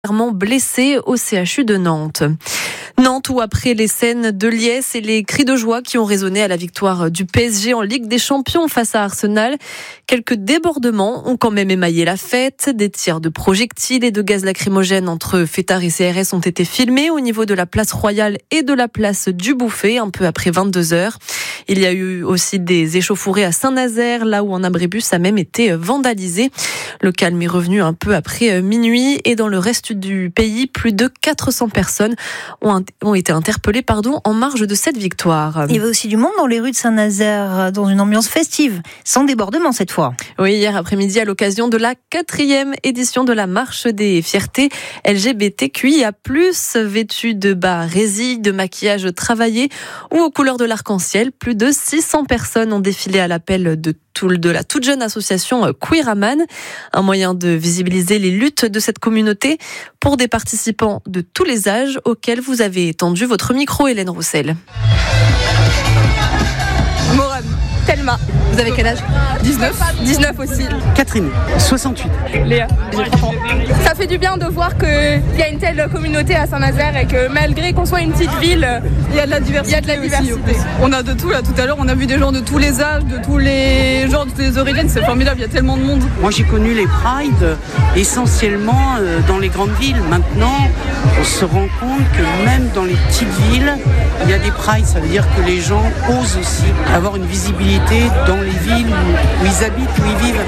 blessé au CHU de Nantes. Nantes où après les scènes de liesse et les cris de joie qui ont résonné à la victoire du PSG en Ligue des Champions face à Arsenal, quelques débordements ont quand même émaillé la fête. Des tirs de projectiles et de gaz lacrymogène entre fêtards et CRS ont été filmés au niveau de la place Royale et de la place du Bouffay un peu après 22h. Il y a eu aussi des échauffourées à Saint-Nazaire, là où un abribus a même été vandalisé. Le calme est revenu un peu après minuit et dans le reste du pays, plus de 400 personnes ont été interpellées en marge de cette victoire. Il y avait aussi du monde dans les rues de Saint-Nazaire, dans une ambiance festive, sans débordement cette fois. Oui, hier après-midi, à l'occasion de la 4e édition de la Marche des Fiertés LGBTQIA+, vêtue de bas résille, de maquillage travaillé ou aux couleurs de l'arc-en-ciel, plus de 600 personnes ont défilé à l'appel de la toute jeune association Queer Amman, un moyen de visibiliser les luttes de cette communauté pour des participants de tous les âges auxquels vous avez tendu votre micro, Hélène Roussel. Morane, Thelma. Vous avez quel âge ? 19 aussi. Catherine, 68. Léa, j'ai 30 ans. Ça fait du bien de voir qu'il y a une telle communauté à Saint-Nazaire et que malgré qu'on soit une petite ville, il y a de la diversité. Aussi. On a de tout là, tout à l'heure on a vu des gens de tous les âges, de tous les genres, de toutes les origines, c'est formidable, il y a tellement de monde. Moi j'ai connu les prides essentiellement dans les grandes villes. Maintenant on se rend compte que même dans les petites villes, il y a des prides, ça veut dire que les gens osent aussi avoir une visibilité dans les villes où ils habitent, où ils vivent.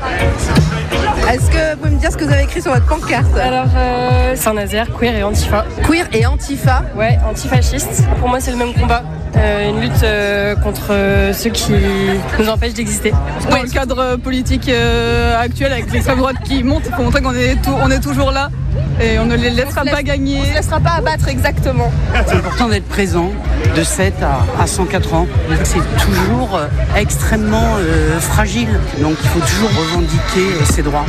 Est-ce que vous pouvez me dire ce que vous avez écrit sur votre pancarte ? Alors, Saint-Nazaire, queer et antifa. Queer et antifa ? Ouais, antifasciste. Pour moi, c'est le même combat. Une lutte contre ceux qui nous empêchent d'exister. Dans le cadre politique actuel, avec l'extrême droite qui monte, il faut montrer qu'on est toujours là et on ne les laissera pas gagner. On ne se laissera pas abattre, exactement. C'est important d'être présent de 7 à 104 ans. C'est toujours extrêmement fragile, donc il faut toujours revendiquer ses droits.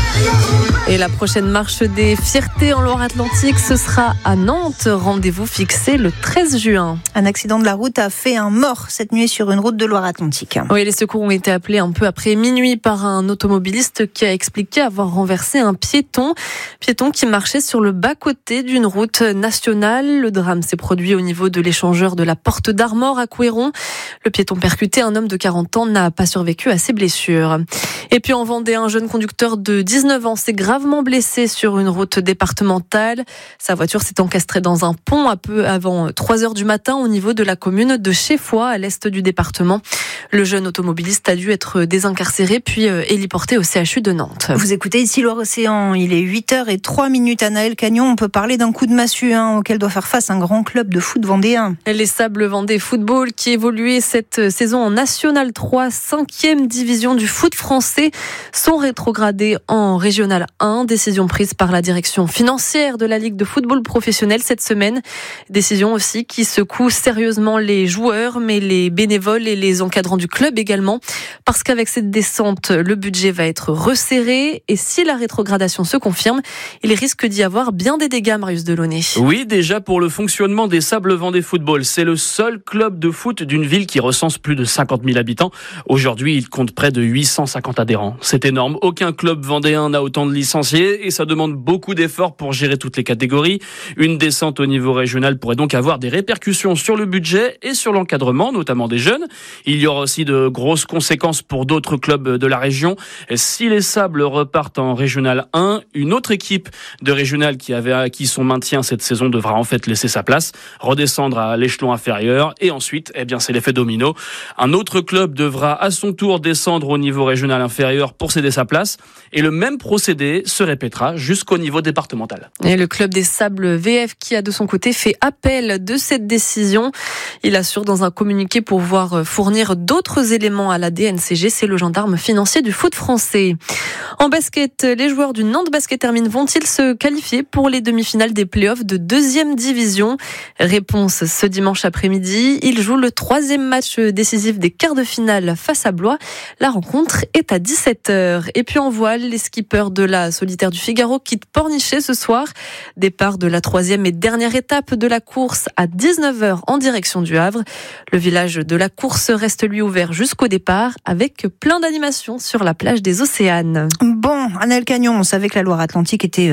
Et la prochaine marche des fiertés en Loire-Atlantique, ce sera à Nantes. Rendez-vous fixé le 13 juin. Un accident de la route a fait un mort cette nuit sur une route de Loire-Atlantique. Oui, les secours ont été appelés un peu après minuit par un automobiliste qui a expliqué avoir renversé un piéton qui marchait sur le bas-côté d'une route nationale. Le drame s'est produit au niveau de l'échangeur de la Porte d'Armor à Couéron. Le piéton percuté, un homme de 40 ans, n'a pas survécu à ses blessures. Et puis en Vendée, un jeune conducteur de 19 ans s'est gravement blessé sur une route départementale. Sa voiture s'est encastrée dans un pont un peu avant 3h du matin au niveau de la commune de Chéfoix, à l'est du département. Le jeune automobiliste a dû être désincarcéré puis héliporté au CHU de Nantes. Vous écoutez ici Loire-Océan, il est 8h03 à Naël Cagnon. On peut parler d'un coup de massue auquel doit faire face un grand club de foot vendéen. Les Sables Vendée Football qui évoluaient cette saison en National 3, 5e division du foot français, sont rétrogradés en Régional 1. Décision prise par la direction financière de la Ligue de football professionnel cette semaine. Décision aussi qui secoue sérieusement les joueurs, mais les bénévoles et les encadrants du club également. Parce qu'avec cette descente, le budget va être resserré. Et si la rétrogradation se confirme, il risque d'y avoir bien des dégâts, Marius Delaunay. Oui, déjà pour le fonctionnement des Sables Vendée Football. C'est le seul club de foot d'une ville qui recense plus de 50 000 habitants. Aujourd'hui, il compte près de 850 adhérents. C'est énorme. Aucun club vendéen n'a autant de licenciés et ça demande beaucoup d'efforts pour gérer toutes les catégories. Une descente au niveau régional pourrait donc avoir des répercussions sur le budget et sur l'encadrement, notamment des jeunes. Il y aura aussi de grosses conséquences pour d'autres clubs de la région. Si les Sables repartent en Régional 1, une autre équipe de Régional qui avait acquis son maintien cette saison devra en fait laisser sa place, redescendre à l'échelon inférieur et ensuite, c'est l'effet domino. Un autre club devra à son tour descendre au niveau régional inférieur pour céder sa place et le même procédé se répétera jusqu'au niveau départemental. Et le club des Sables VF qui a de son côté fait appel de cette décision. Il assure dans un communiqué pouvoir fournir d'autres éléments à la DNCG. C'est le gendarme financier du foot français. En basket, les joueurs du Nantes Basket Hermine vont-ils se qualifier pour les demi-finales des playoffs de 2e division ? Réponse ce dimanche après-midi. Ils jouent le 3e match décisif des quarts de finale face à Blois. La rencontre est à 17h. Et puis en voile, les skippers de la Solitaire du Figaro quittent Pornichet ce soir. Départ de la 3e et dernière étape de la course à 19h en direction du Havre. Le village de la course reste lui ouvert jusqu'au départ avec plein d'animations sur la plage des Océanes. Bon, Naël Cagnon, on savait que la Loire-Atlantique était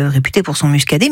réputé pour son muscadet.